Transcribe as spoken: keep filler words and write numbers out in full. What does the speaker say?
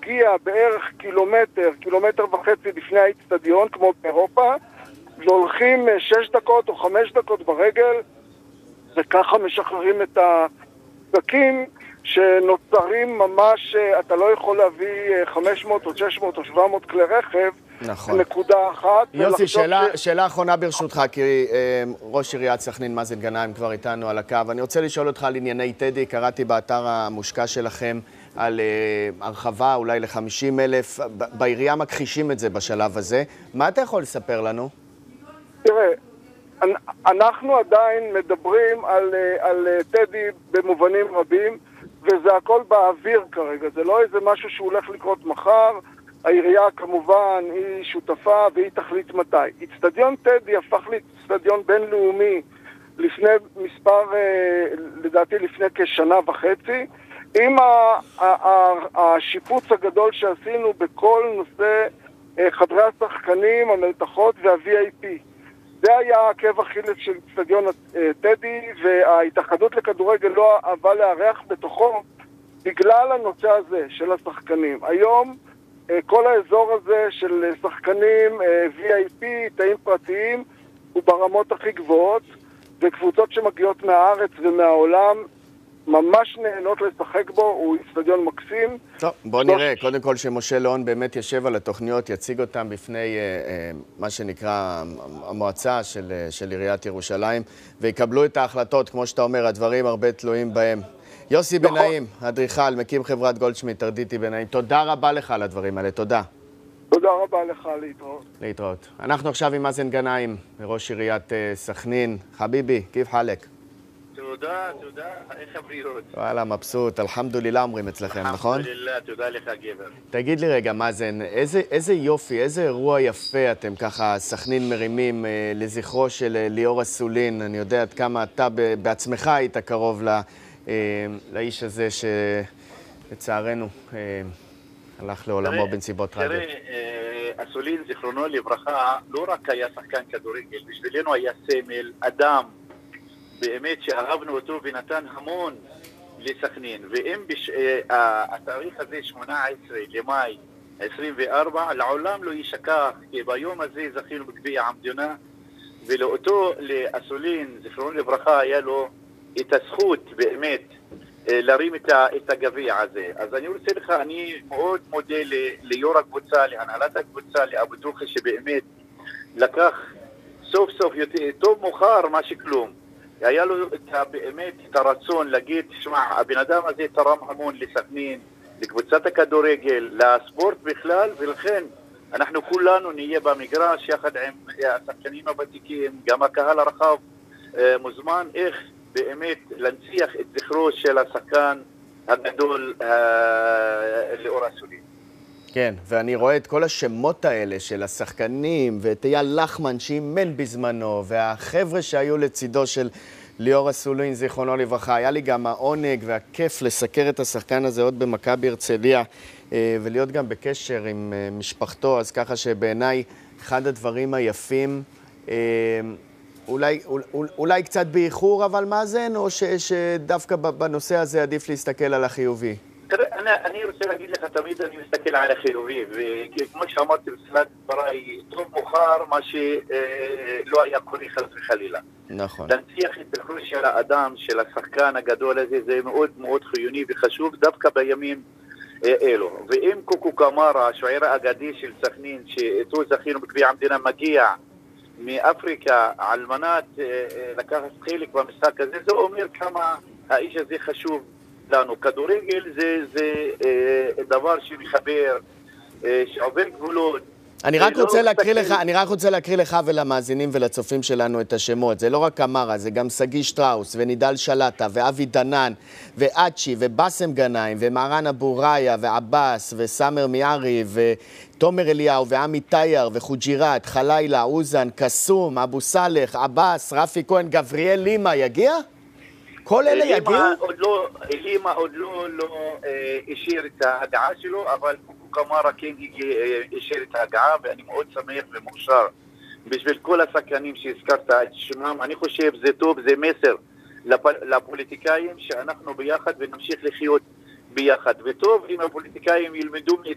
להגיע בערך קילומטר, קילומטר וחצי לפני האצטדיון, כמו באירופה, והולכים שש דקות או חמש דקות ברגל, וככה משחררים את הפקקים שנוצרים ממש, אתה לא יכול להביא חמש מאות או שש מאות או שבע מאות כלי רכב, נכון. נקודה אחת. יוסי, שאלה, ש... שאלה אחרונה ברשותך, כי אה, ראש עיריית סכנין מאזן גנאים כבר איתנו על הקו. אני רוצה לשאול אותך על ענייני טדי. קראתי באתר המושקע שלכם על אה, הרחבה אולי ל-חמישים אלף. בעירייה מכחישים את זה בשלב הזה. מה אתה יכול לספר לנו? תראה, אנחנו עדיין מדברים על, על טדי במובנים רבים, וזה הכל באוויר כרגע. זה לא איזה משהו שהוא הולך לקרות מחר. העירייה כמובן היא שותפה והיא תחליט מתי. אצטדיון טדי הפך לאצטדיון בינלאומי לפני מספר, לדעתי לפני כשנה וחצי, עם השיפוץ הגדול שעשינו בכל נושא חדרי השחקנים, המלתחות וה-וי איי פי. זה היה עקב אכילס של אצטדיון טדי, וההתאחדות לכדורגל לא אהבה לארח בתוכו בגלל הנושא הזה של השחקנים. היום כל האזור הזה של שחקנים, וי איי פי, תאים פרטיים, הוא ברמות הכי גבוהות, וקבוצות שמגיעות מהארץ ומהעולם ממש נהנות לשחק בו, הוא אצטדיון מקסים. טוב, בוא נראה, קודם כל שמשה לאון באמת יושב על התוכניות, יציג אותם בפני אה, אה, מה שנקרא המועצה של, של עיריית ירושלים, ויקבלו את ההחלטות, כמו שאתה אומר, הדברים הרבה תלויים בהם. יוסי נכון. בנאים, אדריכל, מקים חברת גולדשמיט, תרדיטי בנאים, תודה רבה לך על הדברים האלה, תודה. תודה רבה לך, להתראות. להתראות. אנחנו עכשיו עם מאזן גנאים, ראש עיריית uh, סכנין. חביבי, כיף חלק? תודה, תודה. איך הבריאות? וואלה, מבסוט, אלחמדולילה אומרים אצלכם, נכון? אלחמדולילה, תודה לך גבר. תגיד לי רגע, מאזן, איזה, איזה יופי, איזה אירוע יפה אתם ככה, סכנין מרימים אה, לזכרו של אה, ליאור אסולין. אני יודע עד כמה אתה בעצמך היית קרוב לה, אה, לאיש הזה שלצערנו אה, הלך לעולמו בנסיבות טרגיות. תראה, אסולין, זיכרונו לברכה, לא רק היה שחקן כדורגל, בשבילנו היה סמל, אדם, באמת שאהבנו אותו ונתן המון לסכנין. ואם בש... התאריך הזה, שמונה עשרה למאי עשרים וארבע, לעולם לא ישכח, כי ביום הזה זכינו בגביע המדינה, ולאותו, לאסולין, זיכרונו לברכה, היה לו את הזכות באמת להרים את הגביע הזה. אז אני רוצה לך, אני מאוד מודה ליו"ר הקבוצה, להנהלת הקבוצה, לאבו דוכי, שבאמת לקח סוף סוף יותר, טוב מאוחר מה שכלום. היה לו את, באמת את הרצון להגיד, תשמע, הבן אדם הזה תרם המון לסכנין, לקבוצת הכדורגל, לספורט בכלל, ולכן אנחנו כולנו נהיה במגרש יחד עם השחקנים הוותיקים, גם הקהל הרחב מוזמן, איך באמת להנציח את זכרו של השחקן הגדול ליאור אסולין. כן, ואני רואה את כל השמות האלה של השחקנים, ואת אייל לחמן שאימן בזמנו, והחבר'ה שהיו לצידו של ליאור אסולין, זיכרונו לברכה. היה לי גם העונג והכיף לסקר את השחקן הזה עוד במכבי הרצליה, ולהיות גם בקשר עם משפחתו, אז ככה שבעיניי אחד הדברים היפים, אולי, אולי, אולי קצת באיחור, אבל מאזן, או ש, שדווקא בנושא הזה עדיף להסתכל על החיובי? תראה, אני, אני רוצה להגיד לך, תמיד אני מסתכל על החיובי, וכמו שאמרתי בסלט דבריי, טוב מאוחר, מה שלא היה קורה חס וחלילה. נכון. להנציח את זכרו של האדם, של השחקן הגדול הזה, זה מאוד מאוד חיוני וחשוב דווקא בימים אלו. ואם קוקו קמרה, השוער האגדי של סכנין, שאיתו זכינו בגביע המדינה, מגיע מאפריקה על מנת לקחת חלק במשחק הזה, זה אומר כמה האיש הזה חשוב לנו. כדורגל זה, זה אה, דבר שמחבר, אה, שעובר גבולות. אני רק רוצה להקריא לך, אני רק רוצה להקריא לך ולמאזינים ולצופים שלנו את השמות. זה לא רק קמרה, זה גם סגי שטראוס ונידל שלטה ואבי דנן ואצ'י ובאסם גנאים ומערן אבו ראיה ועבאס וסמר מיארי ותומר אליהו ועמי טייר וחוג'ירת, חלילה, אוזן, קסום, אבו סלח, עבאס, רפי כהן, גבריאל לימה. יגיע? כל אלה יגיעו? לימה עוד לא השאיר את ההגעה שלו, אבל קוקו קמרה כן השאיר את ההגעה, ואני מאוד שמח ומאושר בשביל כל השחקנים שהזכרת את שמם. אני חושב זה טוב, זה מסר לפוליטיקאים שאנחנו ביחד ונמשיך לחיות ביחד. וטוב אם הפוליטיקאים ילמדו